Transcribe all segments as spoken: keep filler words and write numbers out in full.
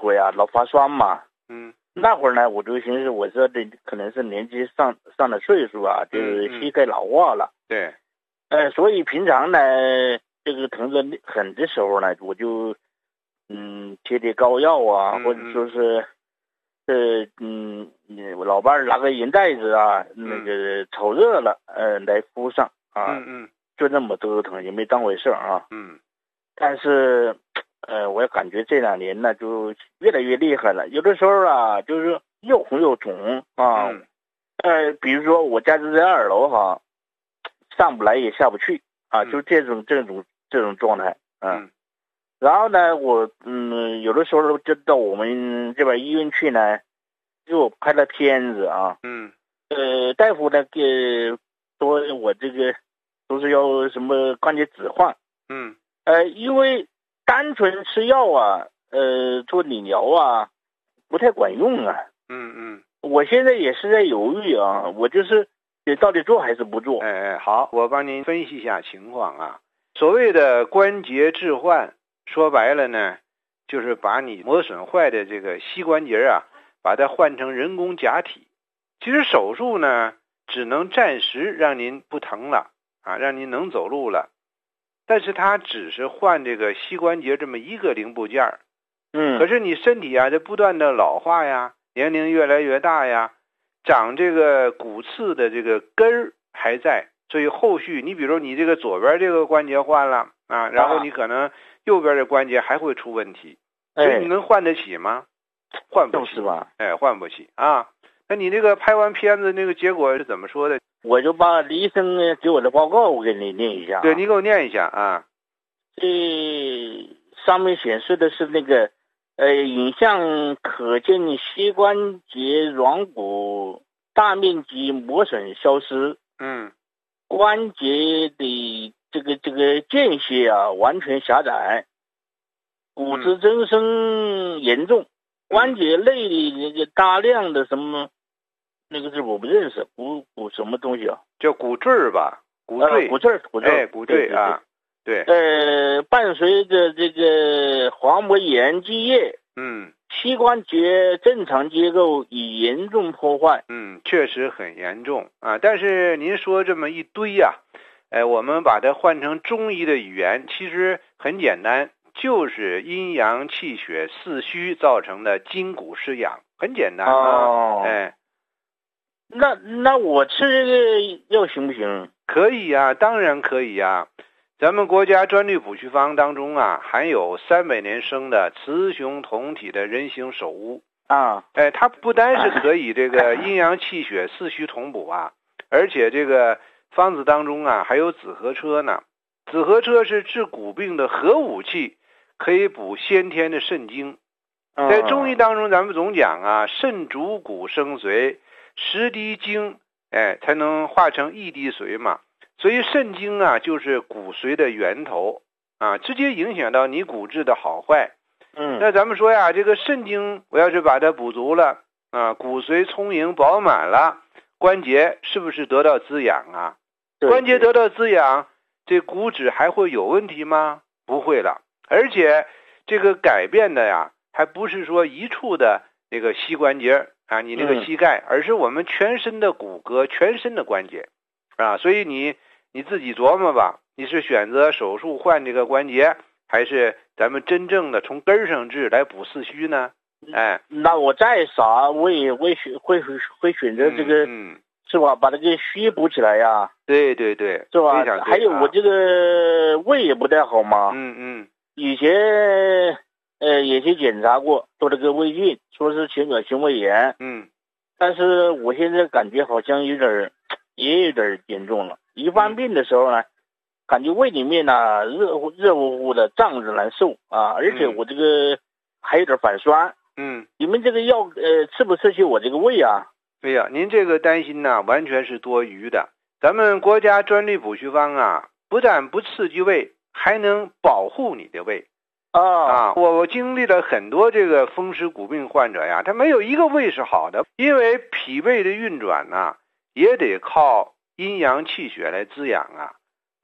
说呀，老发酸嘛。 嗯。 那会儿呢，我就寻思，我说这可能是年纪上上了岁数啊，就是膝盖老化了。 嗯嗯、对。 呃，所以平常呢，这个疼得很的时候呢，我就嗯贴贴膏药啊， 嗯嗯、 或者说是呃嗯，我老伴儿拿个银袋子啊， 嗯、 那个炒热了，呃，来敷上啊。 嗯嗯。 就那么折腾，也没当回事啊。 嗯。 但是。呃，我感觉这两年呢，就越来越厉害了。有的时候啊，就是又红又肿啊。 嗯、 呃，比如说我家就在二楼哈，上不来也下不去啊， 嗯、 就这种这种这种状态啊。 嗯。 然后呢，我嗯，有的时候就到我们这边医院去呢，就拍了片子啊。 嗯。 呃，大夫呢给说我这个都是要什么关节置换。 嗯。 呃，因为。单纯吃药啊，呃，做理疗啊，不太管用啊。 嗯嗯。 我现在也是在犹豫啊，我就是到底做还是不做？ 哎哎，好，我帮您分析一下情况啊。所谓的关节置换，说白了呢，就是把你磨损坏的这个膝关节啊，把它换成人工假体。其实手术呢，只能暂时让您不疼了啊，让您能走路了。但是它只是换这个膝关节这么一个零部件儿， 嗯， 可是你身体啊，在不断的老化呀，年龄越来越大呀，长这个骨刺的这个根儿还在，所以后续你比如你这个左边这个关节换了啊，然后你可能右边的关节还会出问题， 所以你能换得起吗？换不起是吧？ 哎，换不起啊。那你这个拍完片子那个结果是怎么说的？ 我就把李医生给我的报告我给你念一下、啊。 对，你给我念一下啊。 这上面显示的是那个呃，影像可见膝关节软骨大面积磨损消失。 嗯。 关节的这个这个间歇啊完全狭窄，骨质增生严重，嗯、关节内的那个大量的什么。那个字我不认识，骨骨什么东西啊？ 叫骨赘吧，骨赘， 呃、骨赘，骨赘， 哎，骨赘啊，对。 呃，伴随着这个滑膜炎积液， 嗯， 膝关节正常结构已严重破坏。 嗯，确实很严重啊。但是您说这么一堆呀、啊，哎，我们把它换成中医的语言，其实很简单，就是阴阳气血四虚造成的筋骨失养，很简单啊， 哦、 哎。 那那我吃这个药行不行？ 可以呀、啊，当然可以呀、啊。咱们国家专利补祛方当中啊，含有三百年生的雌雄同体的人形首乌啊。 哎，它不单是可以这个阴阳气血四虚同补啊，而且这个方子当中啊还有紫河车呢。紫河车是治骨病的核武器，可以补先天的肾精。在中医当中，咱们总讲啊，肾主骨生髓。十滴精，哎，才能化成一滴髓嘛。所以肾精啊，就是骨髓的源头啊，直接影响到你骨质的好坏。 嗯， 那咱们说呀，这个肾精我要是把它补足了啊，骨髓充盈饱满了，关节是不是得到滋养啊？关节得到滋养，这骨质还会有问题吗？不会了。而且这个改变的呀，还不是说一处的那个膝关节。啊，你那个膝盖，而是我们全身的骨骼，全身的关节，啊，所以你你自己琢磨吧，你是选择手术换这个关节，还是咱们真正的从根上治来补四虚呢？哎， 那我再傻，我也会选会会选择这个， 嗯，嗯是吧？把这个虚补起来呀。 对对对， 是吧？ 非常对啊、 还有我这个胃也不太好嘛。 嗯嗯， 以前。呃，也去检查过，做了个胃镜，说是前管性胃炎。 嗯， 但是我现在感觉好像有点，也有点严重了。一犯病的时候呢，感觉胃里面呢热乎热乎乎的，胀着难受啊，而且我这个还有点反酸。 嗯， 你们这个药呃刺不刺激我这个胃啊？ 对呀、啊，您这个担心呢，完全是多余的。咱们国家专利补祛方啊，不但不刺激胃，还能保护你的胃。 啊啊，我我经历了很多这个风湿骨病患者呀，他没有一个胃是好的，因为脾胃的运转呢、啊，也得靠阴阳气血来滋养啊。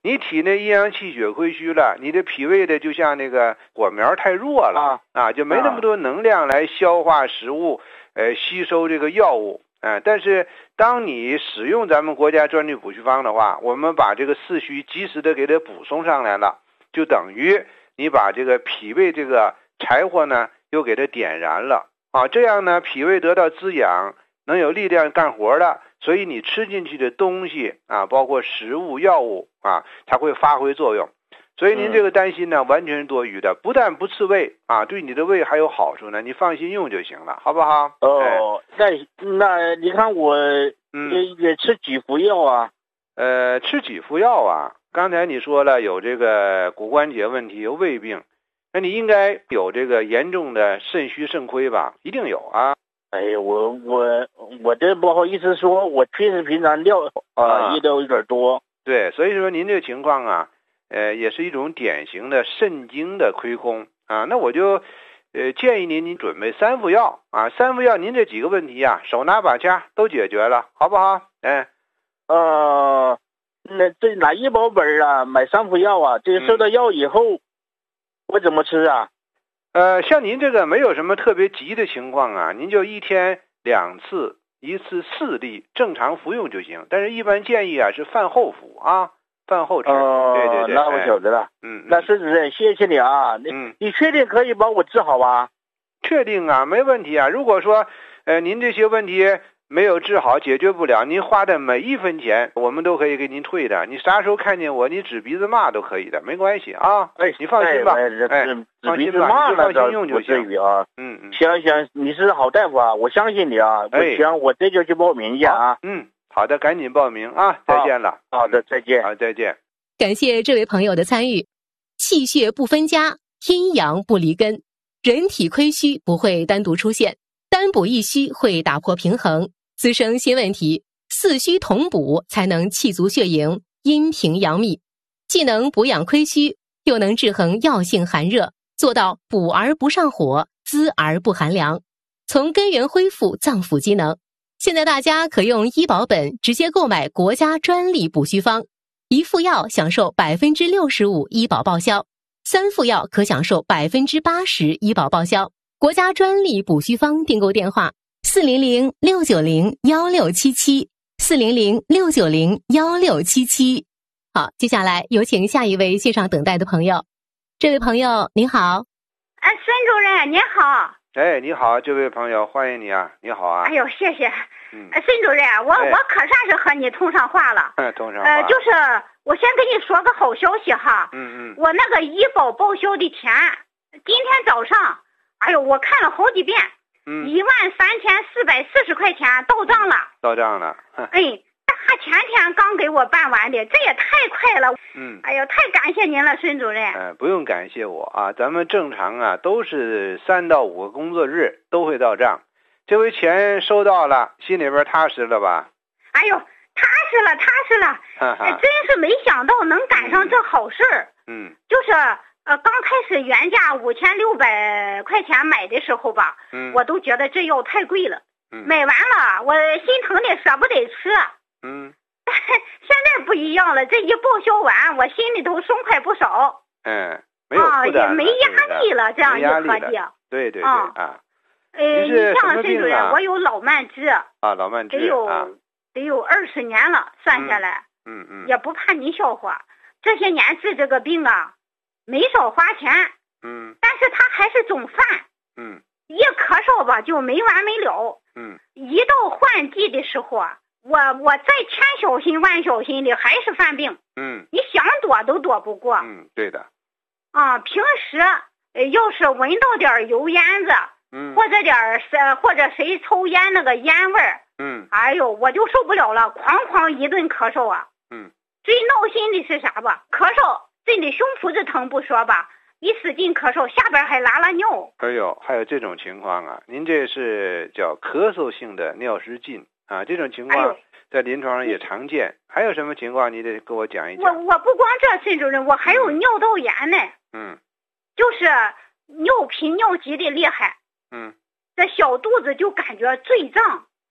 你体内阴阳气血亏虚了，你的脾胃的就像那个火苗太弱了啊，啊就没那么多能量来消化食物，呃，吸收这个药物。嗯，但是当你使用咱们国家专利补虚方的话，我们把这个四虚及时的给它补充上来了，就等于你把这个脾胃这个柴火呢又给它点燃了啊，这样呢脾胃得到滋养，能有力量干活了，所以你吃进去的东西啊，包括食物药物啊，它会发挥作用。所以您这个担心呢、嗯、完全是多余的，不但不刺胃啊，对你的胃还有好处呢，你放心用就行了，好不好？ 哦，哎、那那你看我嗯也也吃几副药啊？ 呃，吃几副药啊？刚才你说了有这个骨关节问题，有胃病，那你应该有这个严重的肾虚肾亏吧？一定有啊。 哎呀，我我我这不好意思说，我确实平常尿啊也都有点多。 对，所以说您这个情况啊，呃，也是一种典型的肾精的亏空啊。那我就呃建议您，您准备三副药啊，三副药您这几个问题啊，手拿把掐都解决了，好不好？哎， 呃，那这拿医保本啊，买三副药啊，这个收到药以后，嗯、我怎么吃啊？ 呃，像您这个没有什么特别急的情况啊，您就一天两次，一次四粒，正常服用就行。但是一般建议啊是饭后服啊，饭后吃。 哦， 对对对， 那我晓得了。 哎、嗯， 那孙主任，谢谢你啊。你、嗯、你确定可以把我治好吧？ 确定啊，没问题啊。如果说呃您这些问题没有治好，解决不了，您花的每一分钱我们都可以给您退的。你啥时候看见我，你指鼻子骂都可以的，没关系啊。 哎， 你放心吧。 哎， 哎指鼻子骂了放心用就行啊。 嗯嗯。 行行，你是好大夫啊，我相信你啊。 哎， 行，我这就去报名一下啊。 嗯，好的，赶紧报名啊！再见了。 好, 好的，再见。 好，再见。 感谢这位朋友的参与。气血不分家，阴阳不离根，人体亏虚不会单独出现，单补一虚会打破平衡，滋生新问题，四虚同补才能气足血盈，阴平阳秘，既能补养亏虚，又能制衡药性寒热，做到补而不上火，滋而不寒凉，从根源恢复脏腑机能。现在大家可用医保本直接购买国家专利补虚方，一副药享受 百分之六十五 医保报销，三副药可享受 百分之八十 医保报销。国家专利补虚方订购电话四零零六九零一六七七 四零零六九零一六七七。好，接下来有请下一位线上等待的朋友。这位朋友您好。 哎，孙主任您好。 哎，你好，这位朋友，欢迎你啊！你好啊！ 哎呦，谢谢。 嗯， 孙主任，我、哎、我可算是和你通上话了。 嗯，通上话。 呃，就是我先跟你说个好消息哈。 嗯嗯。 我那个医保报销的钱，今天早上，哎呦，我看了好几遍。 嗯。 一万三千四百四十块钱到账了。 到账了。 哎，他前天刚给我办完的，这也太快了。 嗯。 哎呦，太感谢您了，孙主任。 呃，不用感谢我啊，咱们正常啊都是三到五个工作日都会到账。这回钱收到了，心里边踏实了吧？ 哎呦，踏实了，踏实了！ 哈哈， 真是没想到能赶上这好事儿。 嗯， 就是呃，刚开始原价五千六百块钱买的时候吧， 嗯， 我都觉得这药太贵了。 嗯， 买完了我心疼的舍不得吃。 嗯， 现在不一样了，这一报销完，我心里头松快不少。 嗯，没有负担了， 啊，也没压力了，这样一合计。 对对对啊。 啊呃，你像孙主任，我有老慢支啊，老慢支得有、 啊、 得有二十年了，算下来， 嗯嗯， 也不怕您笑话，这些年治这个病啊，没少花钱， 嗯， 但是他还是总犯， 嗯， 一咳嗽吧就没完没了， 嗯， 一到换季的时候啊，我我再千小心万小心的还是犯病， 嗯， 你想躲都躲不过， 嗯，对的， 啊，平时呃要是闻到点油烟子。 嗯， 或者点儿是或者谁抽烟那个烟味儿， 嗯， 哎呦，我就受不了了，哐哐一顿咳嗽啊， 嗯， 最闹心的是啥吧？咳嗽真的胸脯子疼不说吧，一使劲咳嗽，下边还拉拉尿。 哎呦，还有这种情况啊？您这是叫咳嗽性的尿失禁啊？这种情况在临床上也常见。哎、还有什么情况？你得跟我讲一讲。 我我不光这，孙主任，我还有尿道炎呢。 嗯， 就是尿频尿急的厉害。 嗯， 这小肚子就感觉坠胀，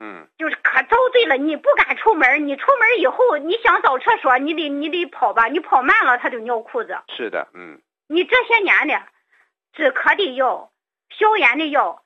嗯， 就是可遭罪了，你不敢出门，你出门以后你想找厕所，你得你得跑吧，你跑慢了他就尿裤子。 是的，嗯， 你这些年的止咳的药、消炎的药，